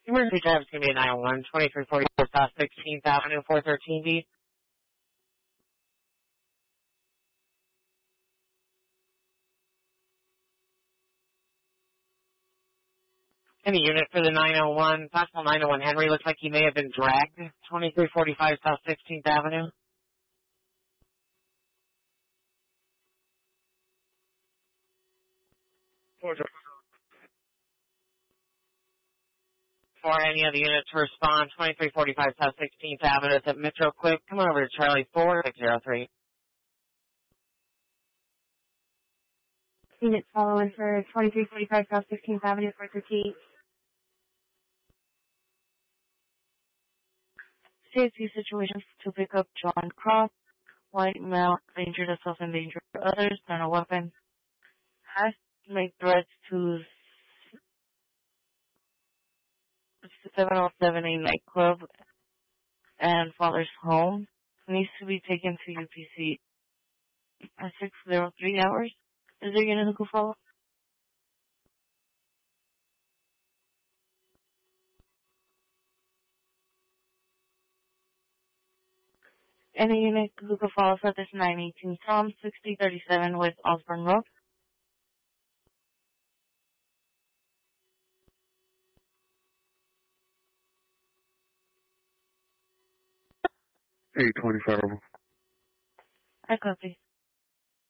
Emergency drive is going to be a 911, 2344 South 16th Avenue, 413D. Any unit for the 901, possible 901 Henry, looks like he may have been dragged, 2345 South 16th Avenue. For any of the units to respond, 2345 South 16th Avenue, it's at Metro Quick. Come on over to Charlie 4603. Unit following for 2345 South 16th Avenue, 413. Safety situation to pick up John Cross, white male, danger to self and danger to others, not a weapon. Has to make threats to 7078 nightclub and father's home. Needs to be taken to UPC at 603 hours. Is there unit who could follow? Any unit who could follow for this 918 Tom 6037 with Osborne Road. 825. I copy.